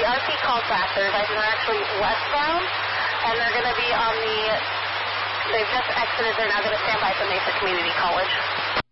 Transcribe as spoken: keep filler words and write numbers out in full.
the R P contractors. I think they're actually westbound, and they're going to be on the, they've just exited. They're now going to stand by at the Mesa Community College.